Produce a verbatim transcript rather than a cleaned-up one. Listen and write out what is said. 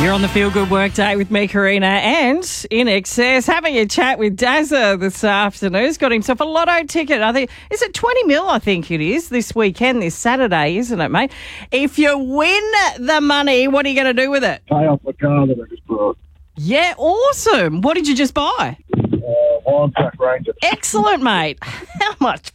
You're on the Feel Good Workday with me, Karina, and In Excess, having a chat with Dazza this afternoon. He's got himself a lotto ticket. I think, is it twenty mil? I think it is this weekend, this Saturday, isn't it, mate? If you win the money, what are you going to do with it? Pay off the car that I just bought. Yeah, awesome. What did you just buy? Uh, Wine Track Ranger. Excellent, mate. How much